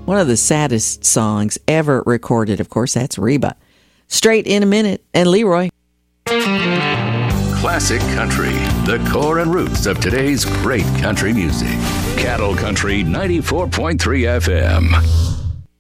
One of the saddest songs ever recorded, of course, that's Reba. Straight in a minute, and Leroy. Classic Country, the core and roots of today's great country music. Cattle Country 94.3 FM.